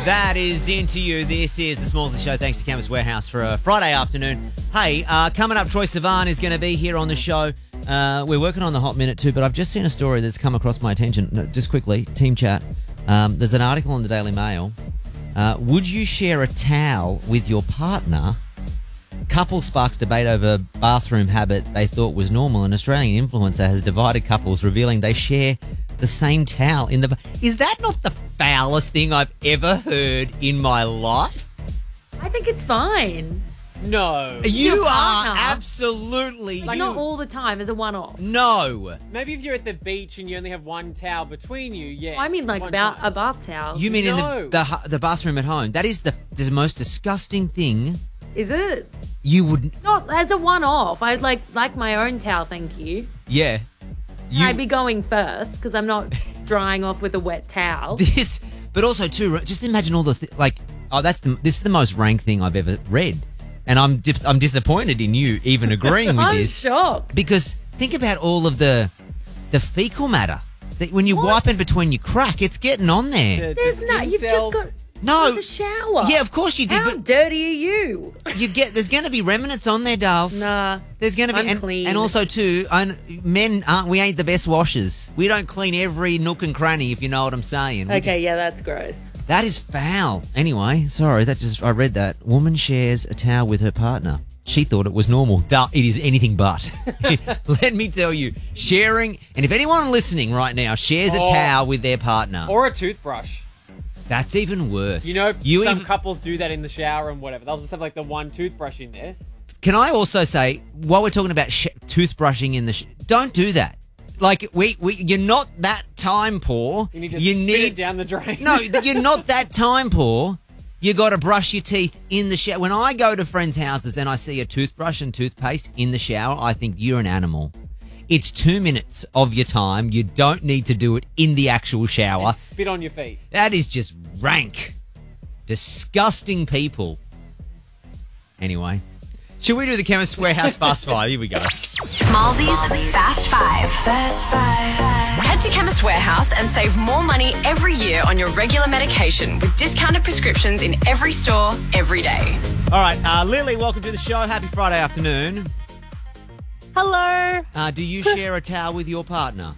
That is Into You. This is the Smallsy Show. Thanks to Chemist Warehouse for a Friday afternoon. Hey, coming up, Troy Sivan is going to be here on the show. We're working on the Hot Minute too, but I've just seen a story that's come across my attention. No, just quickly, team chat. There's an article in the Daily Mail. Would you share a towel with your partner? Couple sparks debate over bathroom habit they thought was normal. An Australian influencer has divided couples, revealing they share the same towel in the... Is that not the foulest thing I've ever heard in my life? I think it's fine. No. You are partner. absolutely... Like, not all the time as a one-off. No. Maybe if you're at the beach and you only have one towel between you, yes. I mean, like, one about time. a bath towel. You mean No. in the bathroom at home? That is the most disgusting thing. Is it? You would... Not as a one-off. I'd like my own towel, thank you. Yeah. I'd be going first because I'm not drying off with a wet towel. This... But also, too, just imagine all the... this is the most rank thing I've ever read. And I'm disappointed in you even agreeing with I'm this. shocked. Because think about all of the fecal matter. That when you're wiping between your crack, it's getting on there. There's no... skin You've cells. just got... No. The shower. Yeah, of course you did. How But dirty are you? there's going to be remnants on there, dolls. Nah. There's going to be... I'm clean. And also, too, men we ain't the best washers. We don't clean every nook and cranny, if you know what I'm saying. Okay, yeah, that's gross. That is foul. Anyway, sorry, I read that. Woman shares a towel with her partner. She thought it was normal. Duh, it is anything but. Let me tell you, sharing, and if anyone listening right now shares a towel with their partner, Or a toothbrush. that's even worse. You know, some couples do that in the shower and whatever. They'll just have like the one toothbrush in there. Can I also say, while we're talking about toothbrushing in the don't do that. Like, you're not that time poor. You need to spit it down the drain. No, you're not that time poor. You got to brush your teeth in the shower. When I go to friends' houses and I see a toothbrush and toothpaste in the shower, I think you're an animal. It's 2 minutes of your time. You don't need to do it in the actual shower. And spit on your feet. That is just rank. Disgusting people. Anyway, should we do the Chemist Warehouse Fast Five? Here we go. Smallsy's Fast Five. Head to Chemist Warehouse and save more money every year on your regular medication with discounted prescriptions in every store, every day. All right, Lily, welcome to the show. Happy Friday afternoon. Hello. Do you share a towel with your partner?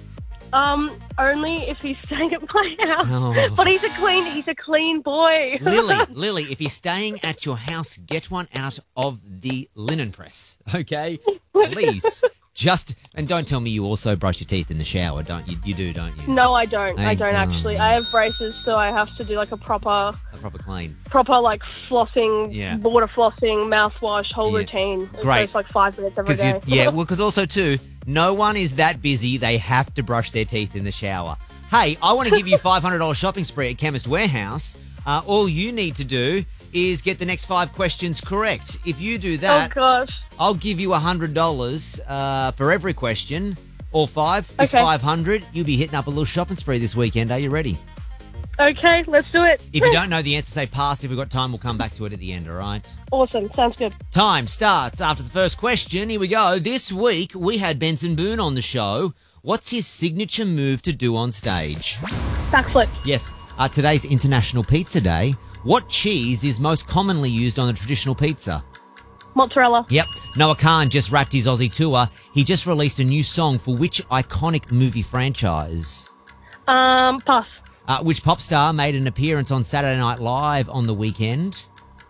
Only if he's staying at my house. Oh. But he's a clean boy. Lily, if you're staying at your house, get one out of the linen press, okay? Please. And don't tell me you also brush your teeth in the shower, don't you? You do, don't you? No, I don't. I Thank don't you. actually. I have braces, so I have to do like a proper A proper clean. like flossing, Yeah. water flossing, mouthwash, whole Yeah. routine. It Great. goes like 5 minutes every day. Because also too, no one is that busy. They have to brush their teeth in the shower. Hey, I want to give you $500 shopping spree at Chemist Warehouse. All you need to do is get the next 5 questions correct. If you do that, Oh gosh. I'll give you $100 for every question. All 5 is Okay. $500. You'll be hitting up a little shopping spree this weekend. Are you ready? Okay, let's do it. If you don't know the answer, say pass. If we've got time, we'll come back to it at the end, all right? Awesome. Sounds good. Time starts after the first question. Here we go. This week, we had Benson Boone on the show. What's his signature move to do on stage? Backflip. Yes, today's International Pizza Day. What cheese is most commonly used on a traditional pizza? Mozzarella. Yep. Noah Khan just wrapped his Aussie tour. He just released a new song for which iconic movie franchise? Pass. Which pop star made an appearance on Saturday Night Live on the weekend?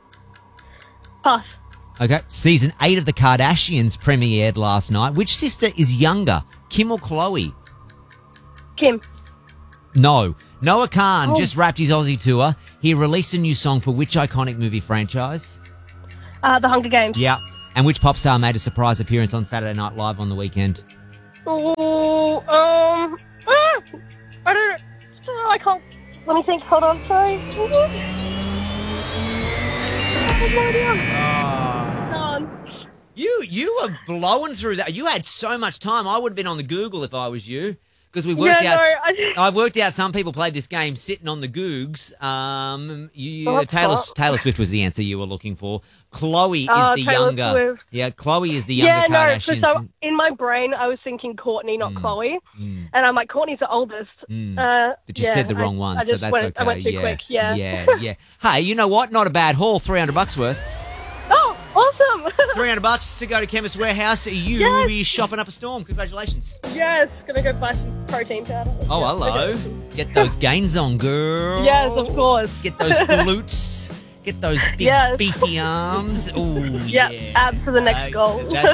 Pass. Okay. Season 8 of The Kardashians premiered last night. Which sister is younger, Kim or Khloe? Kim. No. Noah Khan just wrapped his Aussie tour. He released a new song for which iconic movie franchise? The Hunger Games. Yeah. And which pop star made a surprise appearance on Saturday Night Live on the weekend? Oh, I don't know. I can't. Let me think. Hold on. Sorry. You You were blowing through that. You had so much time. I would have been on the Google if I was you. Because we worked Yeah, out. no, I've worked out some people played this game sitting on the Googs. What's that? Taylor Swift was the answer you were looking for. Chloe is Oh, the Taylor younger. Swift. Yeah, Chloe is the younger no, Kardashian. so in my brain I was thinking Courtney, not Chloe. And I'm like, Courtney's the oldest. But you said the wrong one, I so just that's went, okay. I went too quick, yeah. Yeah. Hey, you know what? Not a bad haul. $300 worth. Oh, awesome. $300 to go to Chemist Warehouse. You Yes. be shopping up a storm. Congratulations. Yes, gonna go buy some protein powder. Oh, Yeah, hello. okay. Get those gains on, girl. Yes, of course. Get those glutes. Get those big Yes. beefy arms. Ooh, Yeah, yeah. abs for the next goal. That's